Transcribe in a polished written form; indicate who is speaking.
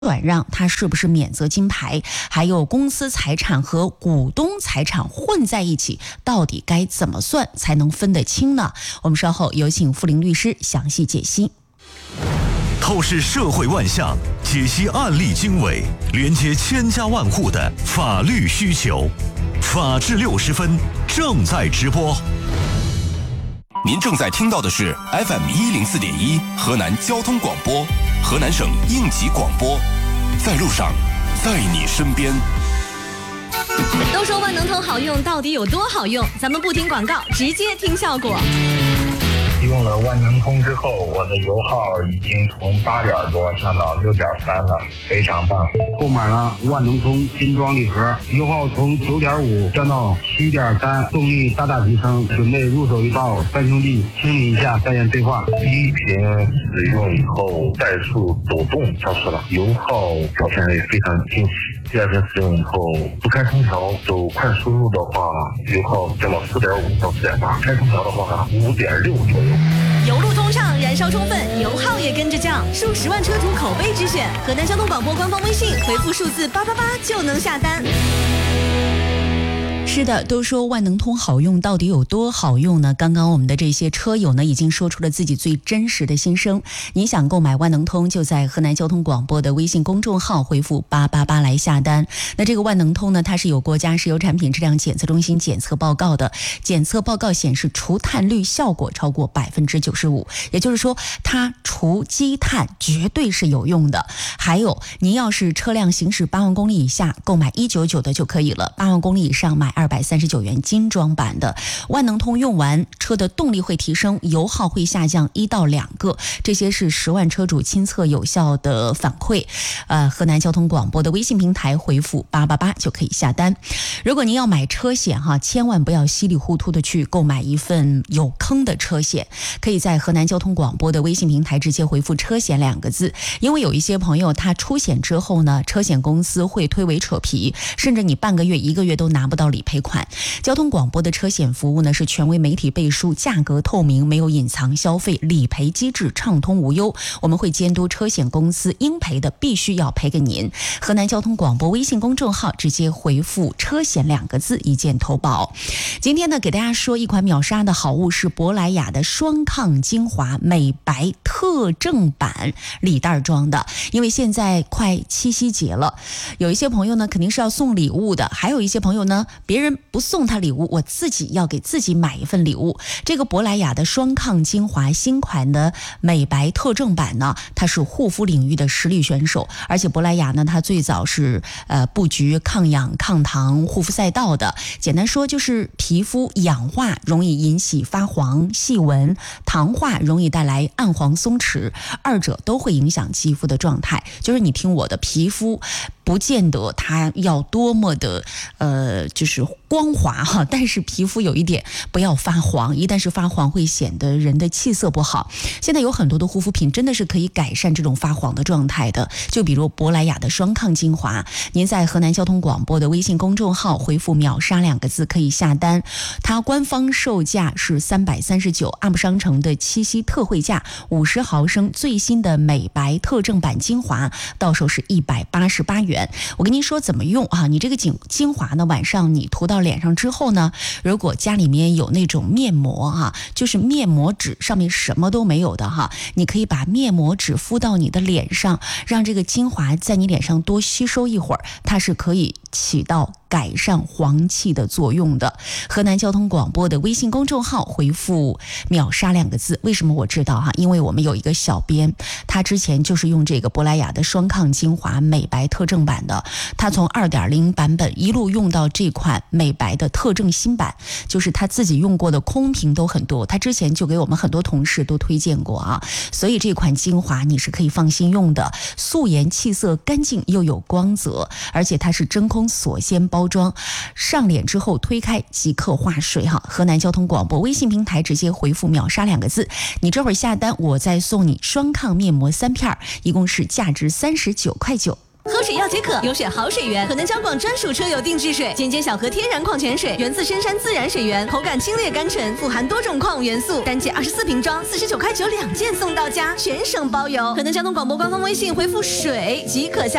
Speaker 1: 转让它是不是免责金牌，还有公司财产和股东财产混在一起，到底该怎么算才能分得清呢？我们稍后有请傅林律师详细解析。
Speaker 2: 透视社会万象，解析案例经纬，连接千家万户的法律需求。法治60分正在直播。
Speaker 3: 您正在听到的是 FM104.1 河南交通广播，河南省应急广播，在路上，在你身边。
Speaker 4: 都说万能通好用，到底有多好用？咱们不听广告，直接听效果。
Speaker 5: 用了万能通之后，我的油耗已经从8点多降到6.3了，非常棒。
Speaker 6: 购买了万能通精装礼盒，油耗从9.5降到7.3，动力大大提升。准备入手一套三兄弟清理一下再验对话。
Speaker 5: 第一瓶使用以后，怠速抖动消失了，油耗表现也非常惊喜。第二瓶使用以后，不开空调走快速路的话，油耗降到4.5到4.8，开空调的话5.6左右。
Speaker 4: 油路通畅，燃烧充分，油耗也跟着降，数10万车主口碑之选。河南交通广播官方微信回复数字888就能下单。
Speaker 1: 是的，都说万能通好用，到底有多好用呢？刚刚我们的这些车友呢，已经说出了自己最真实的心声。你想购买万能通，就在河南交通广播的微信公众号回复888来下单。那这个万能通呢，它是有国家石油产品质量检测中心检测报告的，检测报告显示除碳率效果超过95%，也就是说它除积碳绝对是有用的。还有，您要是车辆行驶8万公里以下，购买199的就可以了；8万公里以上买239元精装版的。万能通用完，车的动力会提升，油耗会下降1到2个，这些是10万车主亲测有效的反馈。河南交通广播的微信平台回复888就可以下单。如果您要买车险千万不要稀里糊涂的去购买一份有坑的车险，可以在河南交通广播的微信平台直接回复车险2个字。因为有一些朋友他出险之后呢，车险公司会推诿扯皮，甚至你半个月1个月都拿不到理赔款。交通广播的车险服务呢，是权威媒体背书，价格透明，没有隐藏消费，理赔机制畅通无忧。我们会监督车险公司，应赔的必须要赔给您。河南交通广播微信公众号直接回复车险2个字，一键投保。今天呢，给大家说一款秒杀的好物是珀莱雅的双抗精华美白特正版礼袋装的。因为现在快七夕节了，有一些朋友呢肯定是要送礼物的，还有一些朋友呢别人不送他礼物，我自己要给自己买一份礼物。这个珀莱雅的双抗精华新款的美白特正版呢，它是护肤领域的实力选手，而且珀莱雅呢，它最早是布局抗氧抗糖护肤赛道的。简单说就是皮肤氧化容易引起发黄细纹，糖化容易带来暗黄松弛，二者都会影响肌肤的状态。就是你听我的，皮肤不见得它要多么的就是光滑但是皮肤有一点不要发黄，一旦是发黄会显得人的气色不好。现在有很多的护肤品真的是可以改善这种发黄的状态的，就比如珀莱雅的双抗精华，您在河南交通广播的微信公众号回复秒杀2个字可以下单。它官方售价是339，App商城的七夕特惠价50毫升最新的美白特正版精华到手是188元。我跟您说怎么用你这个精华呢，晚上你涂到脸上之后呢，如果家里面有那种面膜就是面膜纸上面什么都没有的你可以把面膜纸敷到你的脸上，让这个精华在你脸上多吸收一会儿，它是可以起到改善黄气的作用的。河南交通广播的微信公众号回复秒杀2个字。为什么我知道因为我们有一个小编，他之前就是用这个珀莱雅的双抗精华美白特正版的，他从2.0版本一路用到这款美白的特正新版，就是他自己用过的空瓶都很多，他之前就给我们很多同事都推荐过所以这款精华你是可以放心用的，素颜气色干净又有光泽，而且它是真空锁鲜包装，上脸之后推开即刻化水河南交通广播微信平台直接回复秒杀2个字，你这会儿下单我再送你双抗面膜3片，一共是价值39.9块。
Speaker 4: 喝水要解渴，有选好水源，河南交广专属车友定制水，间小河天然矿泉水，源自深山自然水源，口感清冽甘醇，富含多种矿物元素，单件24瓶装，49块9，2件送到家，全省包邮。河南交通广播官方微信回复水即可下